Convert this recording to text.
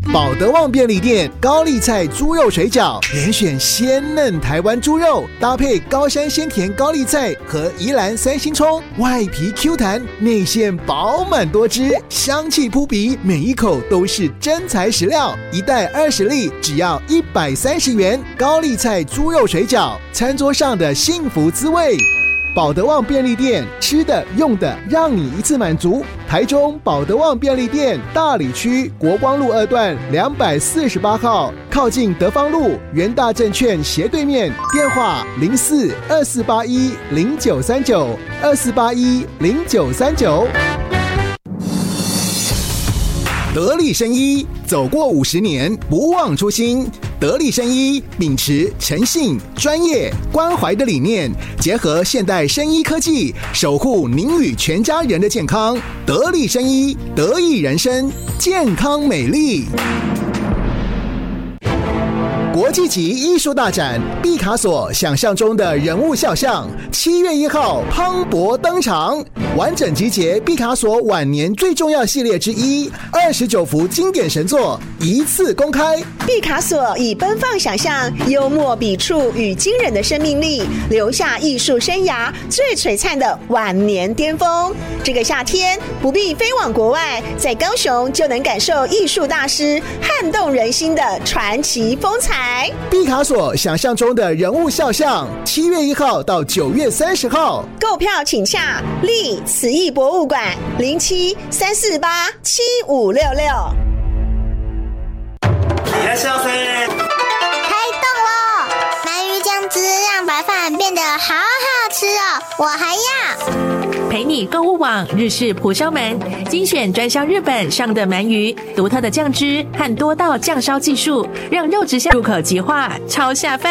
保德旺便利店高丽菜猪肉水饺，严选鲜嫩台湾猪肉，搭配高山鲜甜高丽菜和宜兰三星葱，外皮 Q 弹，内馅饱满多汁，香气扑鼻，每一口都是真材实料。一袋20粒，只要130元。高丽菜猪肉水饺，餐桌上的幸福滋味。保德旺便利店，吃的用的让你一次满足。台中保德旺便利店大里区国光路2段248号，靠近德芳路元大证券斜对面，电话04-2481-0939，2481-0939。得力生医，走过50年，不忘初心。得力生医秉持诚信、专业、关怀的理念，结合现代生医科技，守护您与全家人的健康。得力生医，得益人生，健康美丽。国际级艺术大展毕卡索想象中的人物肖像，7月1号磅礴登场，完整集结毕卡索晚年最重要系列之一，29幅经典神作一次公开。 毕卡索以奔放想象、幽默笔触与惊人的生命力，留下艺术生涯最璀璨的晚年巅峰。这个夏天不必飞往国外，在高雄就能感受艺术大师撼动人心的传奇风采。 毕卡索想象中的人物肖像，7月1号到9月30号， 购票请洽立慈艺博物馆07-348-7566。 いらっしゃいませ。 开动喽！鳗鱼酱汁让白饭变得好好吃哦，我还要。 陪你购物网日式蒲烧鳗，精选专销日本上的鳗鱼，独特的酱汁和多道酱烧技术，让肉质香入口即化，超下饭。